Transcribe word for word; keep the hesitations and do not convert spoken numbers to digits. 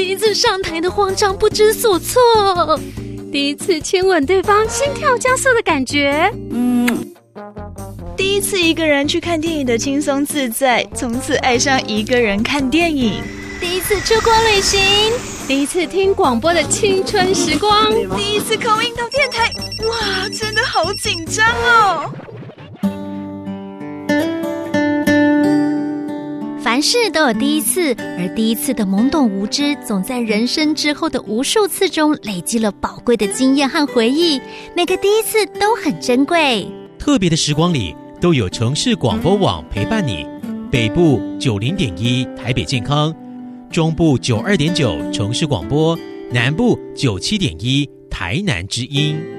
第一次上台的慌张不知所措， 第一次亲吻对方心跳加速的感觉， 嗯，第一次一个人去看电影的轻松自在，从此爱上一个人看电影。 第一次出国旅行， 第一次听广播的青春时光， 第一次call in到电台，哇，真的好紧张哦！ 凡事都有第一次，而第一次的懵懂无知，总在人生之后的无数次中累积了宝贵的经验和回忆。每个第一次都很珍贵， 特别的时光里都有城市广播网陪伴你。北部九零点一台北健康，中部九二点九城市广播，南部九七点一台南之音。